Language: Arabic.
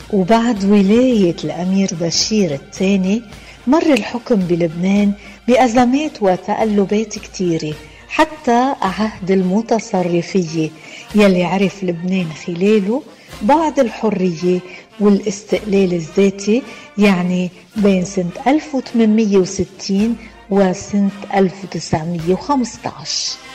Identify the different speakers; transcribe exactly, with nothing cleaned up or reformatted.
Speaker 1: وبعد ولاية الأمير بشير الثاني مر الحكم بلبنان بأزمات وتقلبات كتيرة حتى عهد المتصرفية يلي عرف لبنان خلاله بعض الحرية والاستقلال الذاتي، يعني بين سنة ألف وثمانمية وستين وسنة ألف وتسعمية وخمسة عشر.